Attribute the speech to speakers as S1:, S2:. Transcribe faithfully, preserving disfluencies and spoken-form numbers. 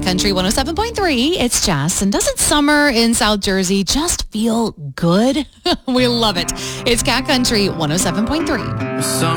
S1: Country one oh seven point three. It's Jess. And doesn't summer in South Jersey just feel good? We love it. It's Cat Country one oh seven point three.
S2: Some